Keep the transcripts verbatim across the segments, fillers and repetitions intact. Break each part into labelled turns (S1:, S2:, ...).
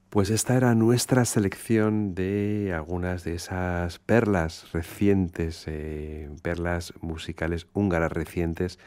S1: Pues esta era nuestra selección de algunas de esas perlas recientes, eh, perlas musicales húngaras recientes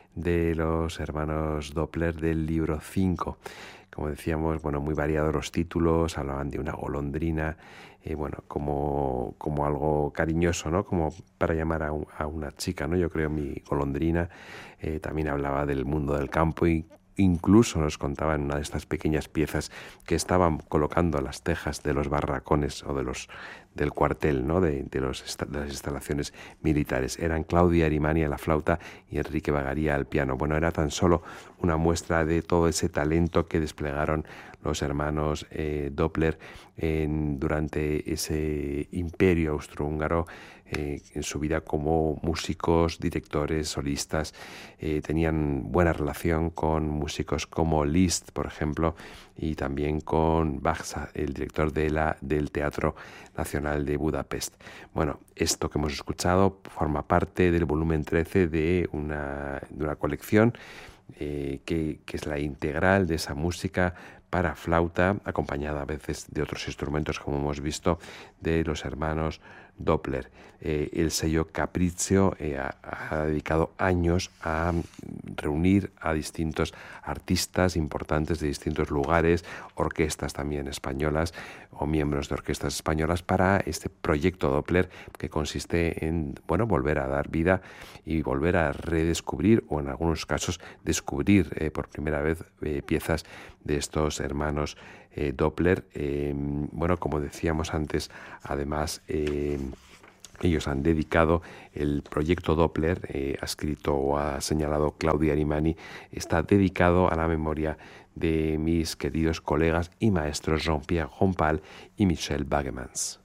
S1: de los hermanos Doppler del libro cinco. Como decíamos, bueno, muy variados los títulos, hablaban de una golondrina, eh, bueno, como, como algo cariñoso, ¿no? Como para llamar a, un, a una chica, ¿no? Yo creo mi golondrina. Eh, también hablaba del mundo del campo y incluso nos contaba en una de estas pequeñas piezas que estaban colocando las tejas de los barracones o de los del cuartel, ¿no? de, de, los, de las instalaciones militares. Eran Claudia Arimani a la flauta y Enrique Bagaría al piano. Bueno, era tan solo una muestra de todo ese talento que desplegaron los hermanos eh, Doppler en, durante ese imperio austrohúngaro. Eh, en su vida como músicos, directores, solistas, eh, tenían buena relación con músicos como Liszt, por ejemplo, y también con Bachsa, el director de la, del Teatro Nacional de Budapest. Bueno, esto que hemos escuchado forma parte del volumen trece de una, de una colección eh, que, que es la integral de esa música para flauta, acompañada a veces de otros instrumentos, como hemos visto, de los hermanos Doppler. Eh, el sello Capriccio eh, ha, ha dedicado años a reunir a distintos artistas importantes de distintos lugares, orquestas también españolas o miembros de orquestas españolas para este proyecto Doppler, que consiste en, bueno, volver a dar vida y volver a redescubrir o en algunos casos descubrir eh, por primera vez eh, piezas de estos hermanos eh, Doppler. Eh, bueno, como decíamos antes, además eh, ellos han dedicado el proyecto Doppler, eh, ha escrito o ha señalado Claudia Arimani, está dedicado a la memoria de mis queridos colegas y maestros Jean-Pierre Rompal y Michel Bagemans.